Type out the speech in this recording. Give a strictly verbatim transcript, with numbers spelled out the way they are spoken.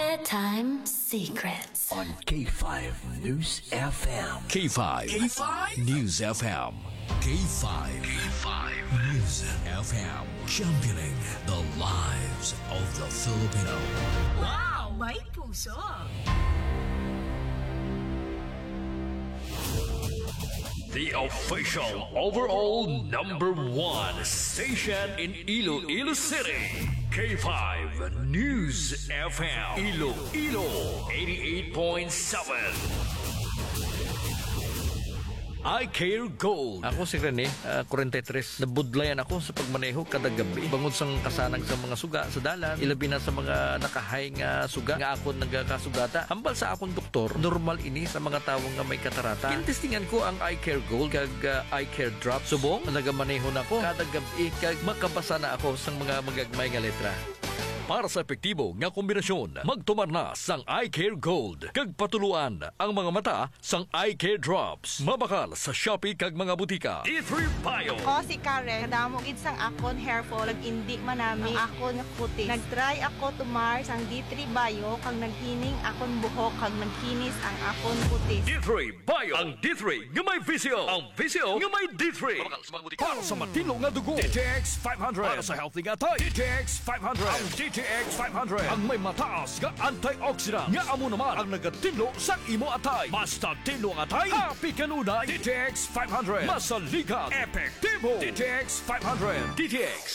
Bedtime Secrets. On K five News F M. K five. K five News F M. K five. K five News F M. Championing the lives of the Filipino. Wow! May puso! The official overall number one station in Iloilo City. K five News F M. Iloilo eighty-eight point seven. I Care Gold. Ako si Rene, uh, forty-three. Nabudlayan ako sa pagmaneho kada gabi. Bangod sang kasanang sa mga suga sa dalan, ilabi na sa mga nakahay nga suga nga akon nagakasugata. Hambal sa akong doktor, normal ini sa mga tawong nga may katarata. Kinistingan ko ang I Care Gold kag uh, I Care Drop. Subong, nagamaneho na ko kada gabi kag makabasa na ako sang mga magagmay nga letra. Para sa epektibo nga kombinasyon, magtumar na sang I Care Gold. Kag patuluan ang mga mata sang I Care Drops. Mabakal sa Shopee kag mga butika. D three Bio. Ako si Karen, kadamo gid sang akon hair fall, indi manami ang akon nga kutis. Nagtry ako tumar sang D three Bio kag naghining akon buhok kag nagkinis ang akon kutis. D three Bio. Ang D three nga may visio. Ang visio nga may D three. Mabakal sa mga butika. Para sa matino nga dugo, D T X five hundred. Para sa healthy nga tay, D T X five hundred. Ang D T X five hundred ang may mataas nga antioxidant nga amo naman ang nagatilo sa imo atay. Basta tilo ang atay, happy kanunay. D T X five hundred masaligan, epektibo. D T X five hundred. D T X